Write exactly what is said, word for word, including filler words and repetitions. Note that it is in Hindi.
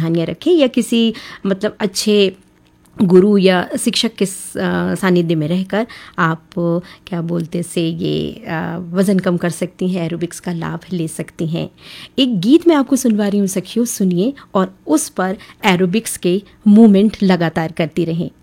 सावधानियाँ रखें या किसी मतलब अच्छे गुरु या शिक्षक के सानिध्य में रहकर आप क्या बोलते से ये वज़न कम कर सकती हैं, एरोबिक्स का लाभ ले सकती हैं। एक गीत मैं आपको सुनवा रही हूँ सखियों, सुनिए और उस पर एरोबिक्स के मूवमेंट लगातार करती रहें।